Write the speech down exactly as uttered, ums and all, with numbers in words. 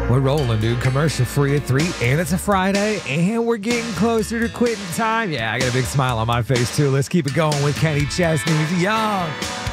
We're rolling, dude. Commercial free at three, and it's a Friday, and we're getting closer to quitting time. Yeah, I got a big smile on my face, too. Let's keep it going with Kenny Chesney. He's young.